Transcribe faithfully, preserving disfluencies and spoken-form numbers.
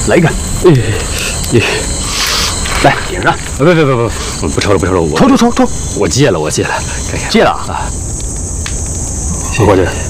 来一个。哎，哎，来顶上。不不不不，不抽了不抽了，我抽抽抽抽，我戒了我戒了，看看戒了啊。过去。